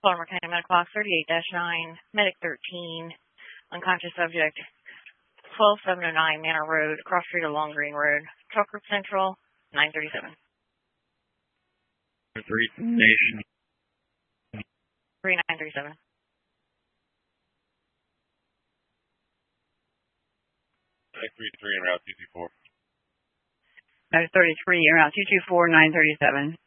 Baltimore County Medical Box 38-9, Medic 13, unconscious subject, 12709 Manor Road, across street of Long Green Road. Truck Group Central, 937. 3 Nation. 3937. 33 en route 224. 33 en route 224, 937.